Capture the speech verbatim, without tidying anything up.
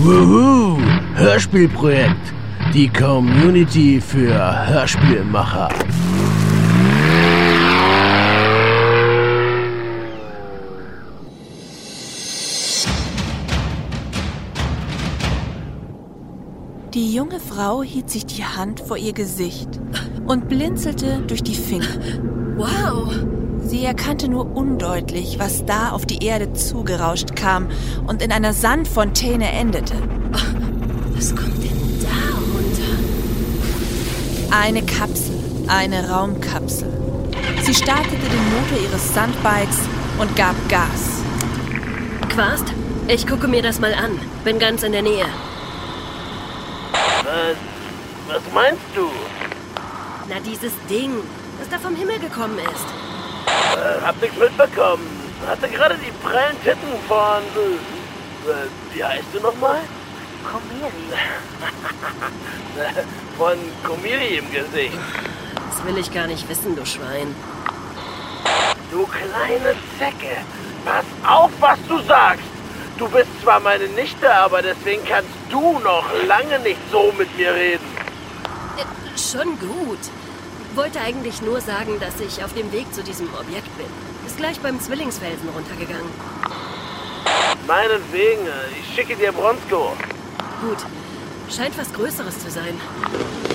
Wuhu! Hörspielprojekt. Die Community für Hörspielmacher. Die junge Frau hielt sich die Hand vor ihr Gesicht und blinzelte durch die Finger. Wow! Sie erkannte nur undeutlich, was da auf die Erde zugerauscht kam und in einer Sandfontäne endete. Was kommt denn da runter? Eine Kapsel, eine Raumkapsel. Sie startete den Motor ihres Sandbikes und gab Gas. Quast, ich gucke mir das mal an. Bin ganz in der Nähe. Was, was meinst du? Na, dieses Ding, das da vom Himmel gekommen ist. Äh, hab nichts mitbekommen. Hatte gerade die prallen Titten von... Äh, wie heißt du nochmal? Komiri. Von Komiri im Gesicht. Das will ich gar nicht wissen, du Schwein. Du kleine Zecke. Pass auf, was du sagst. Du bist zwar meine Nichte, aber deswegen kannst du noch lange nicht so mit mir reden. Äh, schon gut. Wollte eigentlich nur sagen, dass ich auf dem Weg zu diesem Objekt bin. Ist gleich beim Zwillingsfelsen runtergegangen. Meinetwegen, ich schicke dir Bronsko. Gut. Scheint was Größeres zu sein.